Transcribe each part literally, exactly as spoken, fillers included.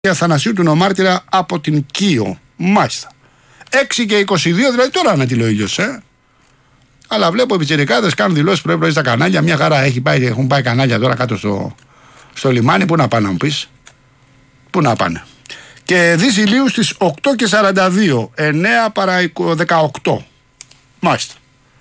Αθανασίου του Νομάρτυρα από την Κίο. Μάλιστα. έξι και είκοσι δύο, δηλαδή τώρα είναι ο ήλιος, ε. Αλλά βλέπω οι πιτσιρικάδες κάνουν δηλώσεις πρωί πρωί στα κανάλια. Μια χαρά έχει πάει, έχουν πάει κανάλια τώρα κάτω στο, στο λιμάνι. Πού να πάνε, να μου πεις. Πού να πάνε. Και δις ηλίου στις οκτώ και σαράντα δύο. εννέα παρά δεκαοκτώ. Μάλιστα.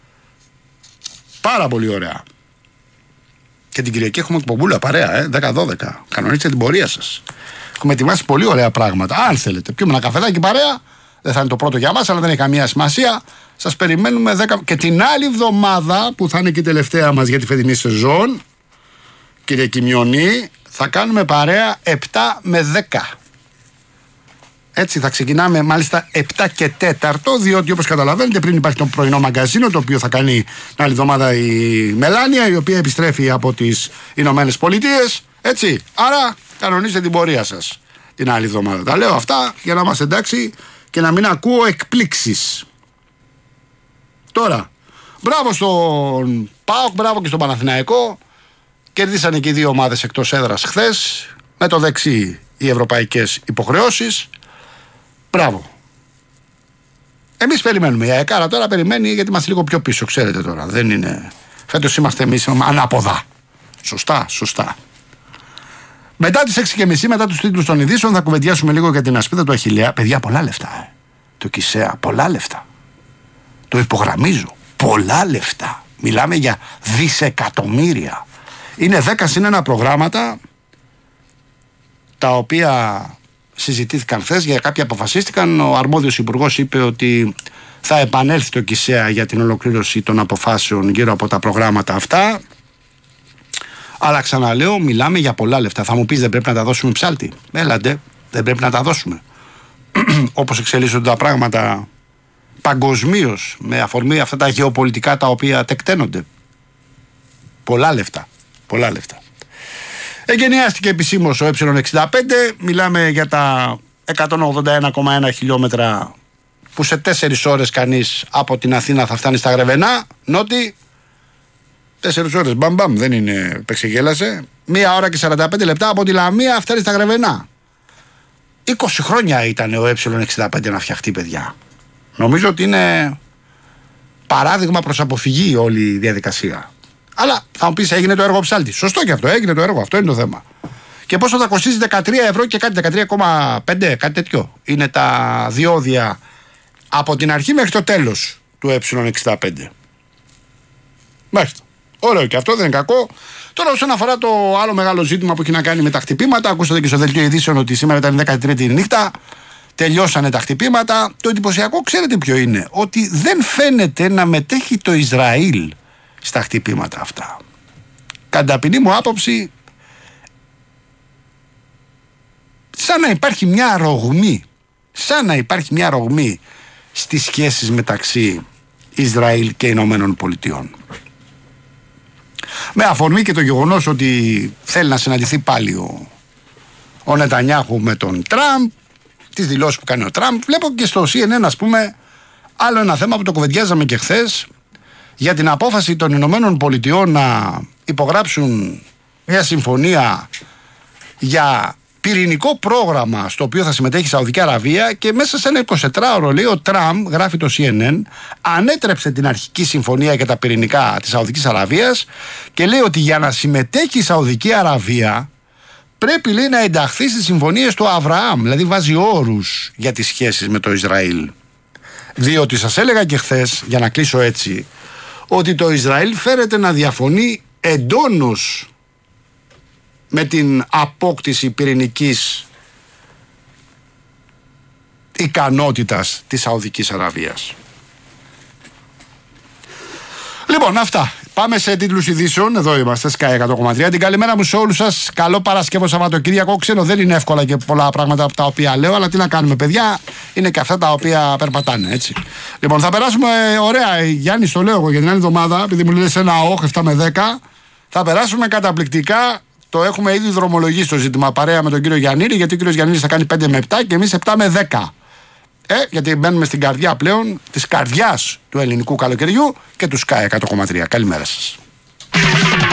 Πάρα πολύ ωραία. Και την Κυριακή έχουμε εκπομπούλα παρέα, ε, δέκα δώδεκα. Κανονίστε την πορεία σας. Έχουμε ετοιμάσει πολύ ωραία πράγματα. Αν θέλετε, πιούμε ένα καφεδάκι παρέα. Δεν θα είναι το πρώτο για μας, αλλά δεν έχει καμία σημασία. Σας περιμένουμε δέκα. Και την άλλη εβδομάδα, που θα είναι και η τελευταία μας για τη φετινή σεζόν, κύριε Κιμιονή, θα κάνουμε παρέα επτά με δέκα. Έτσι θα ξεκινάμε μάλιστα επτά και τέταρτο, διότι όπως καταλαβαίνετε πριν υπάρχει το πρωινό μαγκαζίνο, το οποίο θα κάνει την άλλη εβδομάδα η Μελάνια, η οποία επιστρέφει από τις Ηνωμένες Πολιτείες. Έτσι, άρα κανονίστε την πορεία σας την άλλη εβδομάδα. Τα λέω αυτά για να είμαστε εντάξει και να μην ακούω εκπλήξεις. Τώρα, μπράβο στον ΠΑΟΚ, μπράβο και στον Παναθηναϊκό. Κερδίσανε και οι δύο ομάδες εκτός έδρας χθες, με το δεξί οι ευρωπαϊκές υποχρεώσεις. Μπράβο. Εμείς περιμένουμε. Η ΑΕΚΑΡΑ τώρα περιμένει, γιατί είμαστε λίγο πιο πίσω, ξέρετε τώρα. Δεν είναι. Φέτος είμαστε εμείς ανάποδα. Σωστά, σωστά. Μετά τις έξι και μισή, μετά τους τίτλους των ειδήσεων, θα κουβεντιάσουμε λίγο για την ασπίδα του Αχιλλέα. Παιδιά, πολλά λεφτά. Ε. Το Κισέα, πολλά λεφτά. Το υπογραμμίζω. Πολλά λεφτά. Μιλάμε για δισεκατομμύρια. Είναι δέκα συν ένα προγράμματα τα οποία συζητήθηκαν χθες, για κάποια αποφασίστηκαν. Ο αρμόδιος υπουργός είπε ότι θα επανέλθει το Κισέα για την ολοκλήρωση των αποφάσεων γύρω από τα προγράμματα αυτά. Αλλά ξαναλέω, μιλάμε για πολλά λεφτά. Θα μου πεις, δεν πρέπει να τα δώσουμε ψάλτη. Έλατε, δεν πρέπει να τα δώσουμε. Όπως εξελίσσονται τα πράγματα παγκοσμίως, με αφορμή αυτά τα γεωπολιτικά τα οποία τεκταίνονται. Πολλά λεφτά. Πολλά λεφτά. Εγκαινιάστηκε επισήμως ο ε εξήντα πέντε. Μιλάμε για τα εκατόν ογδόντα ένα κόμμα ένα χιλιόμετρα που σε τέσσερις ώρες κανείς από την Αθήνα θα φτάνει στα Γρεβενά. Νότι. Τέσσερις ώρες. Μπαμ μπαμ. Δεν είναι πεξεγέλασε. Μία ώρα και σαράντα πέντε λεπτά από τη Λαμία φτάνει στα Γρεβενά. είκοσι χρόνια ήταν ο ε εξήντα πέντε να φτιαχτεί, παιδιά. Νομίζω ότι είναι παράδειγμα προς αποφυγή όλη η διαδικασία. Αλλά θα μου πεις, έγινε το έργο ψάλτη. Σωστό και αυτό, έγινε το έργο, αυτό είναι το θέμα. Και πόσο θα κοστίζει? δεκατρία ευρώ και κάτι, δεκατρία κόμμα πέντε, κάτι τέτοιο. Είναι τα διόδια από την αρχή μέχρι το τέλος του ε εξήντα πέντε. Μάλιστα. Ωραίο και αυτό, δεν είναι κακό. Τώρα, όσον αφορά το άλλο μεγάλο ζήτημα που έχει να κάνει με τα χτυπήματα, ακούσατε και στο δελτίο ειδήσεων ότι σήμερα ήταν η δέκατη τρίτη νύχτα. Τελειώσανε τα χτυπήματα. Το εντυπωσιακό, ξέρετε ποιο είναι? Ότι δεν φαίνεται να μετέχει το Ισραήλ στα χτυπήματα αυτά. Κατά ταπεινή μου άποψη, σαν να υπάρχει μια ρογμή, σαν να υπάρχει μια ρογμή στις σχέσεις μεταξύ Ισραήλ και Ηνωμένων Πολιτειών. Με αφορμή και το γεγονός ότι θέλει να συναντηθεί πάλι ο, ο Νετανιάχου με τον Τραμπ, τις δηλώσεις που κάνει ο Τραμπ. Βλέπω και στο σι εν εν, ας πούμε, άλλο ένα θέμα που το κουβεντιάζαμε και χθες, για την απόφαση των Ηνωμένων Πολιτειών να υπογράψουν μια συμφωνία για πυρηνικό πρόγραμμα στο οποίο θα συμμετέχει η Σαουδική Αραβία, και μέσα σε ένα εικοσιτετράωρο, λέει, ο Τραμπ, γράφει το σι εν εν, ανέτρεψε την αρχική συμφωνία για τα πυρηνικά της Σαουδικής Αραβίας και λέει ότι για να συμμετέχει η Σαουδική Αραβία πρέπει, λέει, να ενταχθεί στις συμφωνίες του Αβραάμ, δηλαδή βάζει όρους για τις σχέσεις με το Ισραήλ. Διότι σας έλεγα και χθες, για να κλείσω έτσι, ότι το Ισραήλ φέρεται να διαφωνεί εντόνως με την απόκτηση πυρηνικής ικανότητας της Σαουδικής Αραβίας. Λοιπόν, αυτά. Πάμε σε τίτλους ειδήσεων. Εδώ είμαστε, Sky εκατό κόμμα τρία. Την καλημέρα μου σε όλους σας. Καλό Παρασκευό Σαββατοκύριακο. Ξέρω, δεν είναι εύκολα και πολλά πράγματα από τα οποία λέω, αλλά τι να κάνουμε, παιδιά. Είναι και αυτά τα οποία περπατάνε, έτσι. Λοιπόν, θα περάσουμε ωραία. Γιάννη, το λέω εγώ για την άλλη εβδομάδα, επειδή μου λες ένα όχ επτά με δέκα. Θα περάσουμε καταπληκτικά. Το έχουμε ήδη δρομολογήσει το ζήτημα παρέα με τον κύριο Γιαννίδη, γιατί ο κύριος Γιαννίδης θα κάνει πέντε με επτά και εμείς επτά με δέκα. Ε, γιατί μπαίνουμε στην καρδιά πλέον της καρδιάς του ελληνικού καλοκαιριού και του Sky εκατό κόμμα τρία. Καλημέρα σας.